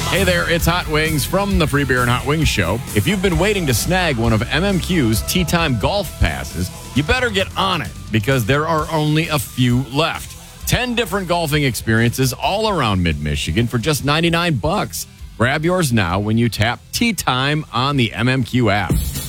Hey there, it's Hot Wings from the Free Beer and Hot Wings Show. If you've been waiting to snag one of MMQ's Tea Time Golf Passes, you better get on it because there are only a few left. 10 different golfing experiences all around mid-Michigan for just $99. Grab yours now when you tap Tea Time on the MMQ app.